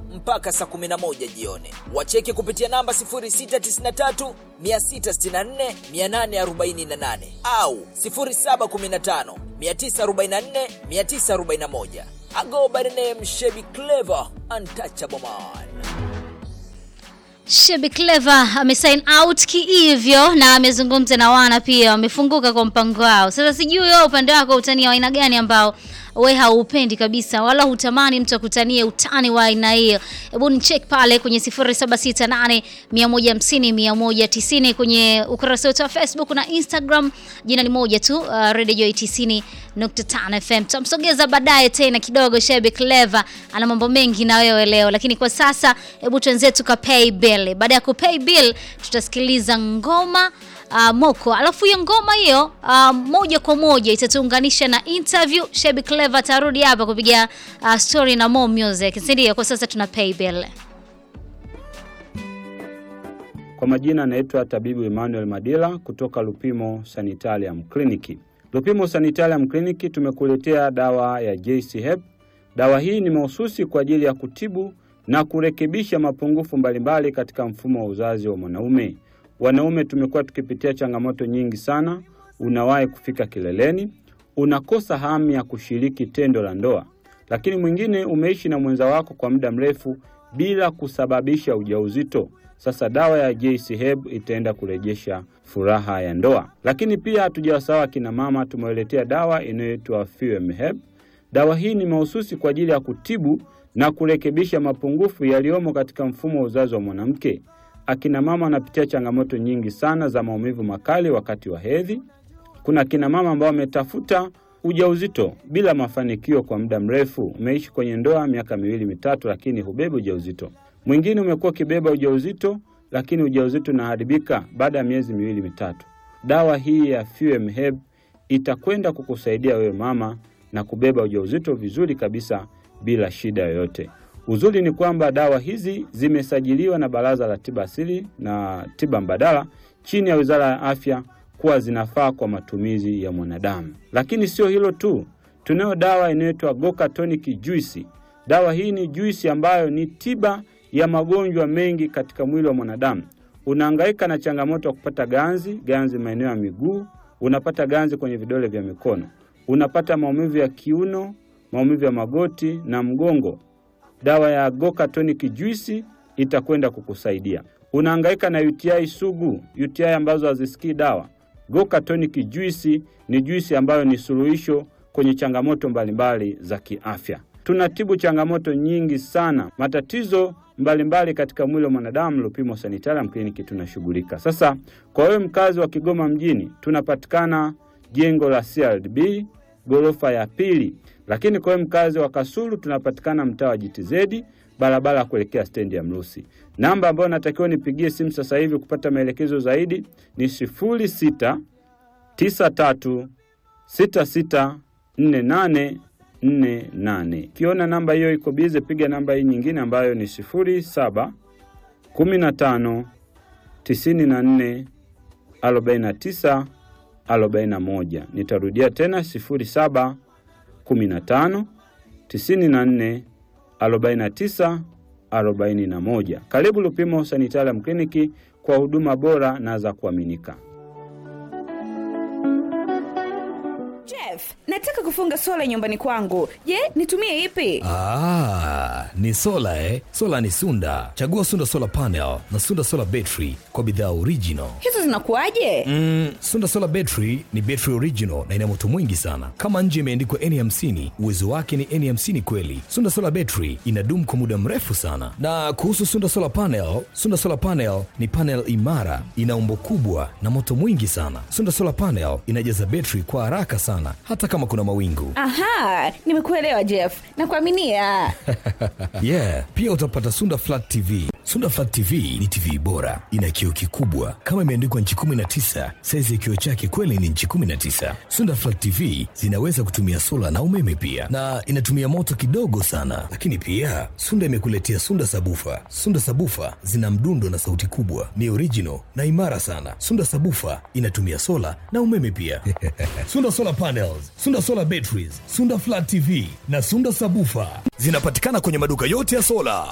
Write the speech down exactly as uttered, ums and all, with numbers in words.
mpaka saa kumi na moja jioni. Wacheki kupitia namba sifuri sita tisa tatu sita sita nne nane nane nane au sifuri saba one tano tisa nne nne tisa arobaini na moja. I go by the name Shebi Clever, untouchable man. Shebi Clever amesign out kihivyo na amezungumza na wana pia wamefunguka kwa mpango wao. Sasa sijui wewe upande wako utani wa aina gani ambao wewe haupendi kabisa wala hutamani mtu akutanie utani wa aina hiyo. Hebu ni check pale kwenye sifuri saba sita nane moja moja hamsini mia moja tisini kwenye ukurasa wetu wa Facebook na Instagram, jina ni moja tu, uh, Radio Joy tisini nukta tano F M. Tutamsogeza baadaye tena kidogo Shebi Clever, ana mambo mengi na wewe leo, lakini kwa sasa hebu tuanze tuka pay bill. Baada ya kupay bill tutasikiliza ngoma Uh, moko. Alafu hiyo ngoma hiyo uh, moja kwa moja itatuunganisha na interview. Shebi Clever tarudi hapa kupiga uh, story na more music. Sindio? Kwa sasa tuna pay bill. Kwa majina naitwa Tabibu Emmanuel Madila kutoka Lupimo Sanitarium Clinic. Lupimo Sanitarium Clinic tumekuletea dawa ya J C Hep. Dawa hii ni mahususi kwa ajili ya kutibu na kurekebisha mapungufu mbalimbali katika mfumo wa uzazi wa mwanaume. Wanaume tumekuwa tukipitia changamoto nyingi sana. Unawahi kufika kileleni, unakosa hamu ya kushiriki tendo la ndoa, lakini mwingine umeishi na mwenza wako kwa muda mrefu bila kusababisha ujauzito. Sasa dawa ya J C Hep itaenda kurejesha furaha ya ndoa. Lakini pia hatujawasahau kina mama, tumewaletea dawa inayoitwa Fuem Hep. Dawa hii ni mahususi kwa ajili ya kutibu na kurekebisha mapungufu yaliyomo katika mfumo wa uzazi wa mwanamke. Akina mama wanapitia changamoto nyingi sana za maumivu makali wakati wa hedhi. Kuna kina mama ambao wametafuta ujauzito bila mafanikio kwa muda mrefu. Umeishi kwenye ndoa miaka miwili mitatu lakini hubeba ujauzito. Mwingine umekuwa kibeba ujauzito lakini ujauzito unaharibika baada ya miezi miwili mitatu. Dawa hii ya Fuem Hep itakwenda kukusaidia wewe mama na kubeba ujauzito vizuri kabisa bila shida yoyote. Uzuri ni kwamba dawa hizi zimesajiliwa na Baraza la Tiba Asili na Tiba Mbadala chini ya Wizara ya Afya kuwa zinafaa kwa matumizi ya mwanadamu. Lakini sio hilo tu, tunayo dawa inayoitwa Goka Tonic Juice. Dawa hii ni juisi ambayo ni tiba ya magonjwa mengi katika mwili wa mwanadamu. Unahangaika na changamoto ya kupata ganzi, ganzi maeneo ya miguu, unapata ganzi kwenye vidole vya mikono, unapata maumivu ya kiuno, maumivu ya magoti na mgongo. Dawa ya Goka Tonic Juice itakwenda kukusaidia. Unahangaika na U T I sugu, U T I ambazo hazisikii dawa. Goka Tonic Juice ni juisi ambayo ni suluhisho kwenye changamoto mbalimbali za kiafya. Tunatibu changamoto nyingi sana, matatizo mbalimbali katika mwili wa mwanadamu. Lupimo Sanitarium Clinic tunashughulika. Sasa kwa wewe mkazi wa Kigoma mjini, tunapatikana jengo la C R D B ghorofa ya pili. Lakini kwa mkazi wa Kasulu tunapatikana mtaa wa G T Z barabara kuelekea stendi ya Mrusi. Namba ambayo natakiwa nipigie simu sasa hivi kupata maelekezo zaidi ni sifuri sita tisa tatu sita sita nne nane nne nane. Kiona namba hiyo iko bize, piga namba hii nyingine ambayo ni sifuri saba kumi na tano tisini na nne arobaini na tisa arobaini na moja. Nitarudia tena sifuri saba kumi na tano tisini na nne arobaini na tisa arobaini na moja. Karibu Lupimo Sanitarium Clinic kwa huduma bora na za kuaminika. Jeff, nataka kufunga sola nyumbani kwangu. Je, nitumie ipi? Ah, ni sola eh. Sola ni Sunda. Chagua Sunda Solar Panel na Sunda Solar Battery kwa bidhaa original. Hizo zinakuaje? Mm, Sunda Solar Battery ni battery original na ina moto mwingi sana. Kama nje imeandikwa N hamsini, uwezo wake ni N hamsini kweli. Sunda Solar Battery inadumu kwa muda mrefu sana. Na kuhusu Sunda Solar Panel, Sunda Solar Panel ni panel imara, ina umbo kubwa na moto mwingi sana. Sunda Solar Panel inajaza battery kwa haraka sana hata kama kuna mawingu. Aha, nimekuelewa Jeff. Nakuaminia. Yeah, pia utapata Sunda Flat T V. Sunda Flat T V ni T V bora, ina kioo kikubwa kama imeandikwa inchi kumi na tisa. Size ya kioo chake kweli ni inchi kumi na tisa. Sunda Flat T V zinaweza kutumia sola na umeme pia, na inatumia moto kidogo sana. Lakini pia Sunda imekuletea Sunda Sabufa. Sunda Sabufa zina mdundo na sauti kubwa, ni original na imara sana. Sunda Sabufa inatumia sola na umeme pia. Sunda Solar Panels, Sunda Solar Batteries, Sunda Flat T V na Sunda Sabufa zinapatikana kwenye maduka yote ya sola.